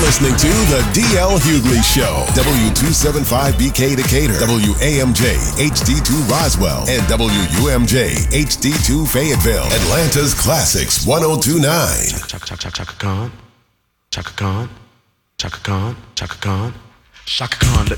listening to The D.L. Hughley Show. W275BK Decatur, WAMJ HD2 Roswell, and WUMJ HD2 Fayetteville. Atlanta's Classics 1029. Chaka Khan, Chaka Khan, Chaka Khan, Chaka Khan, Chaka Khan. Shaka Khan,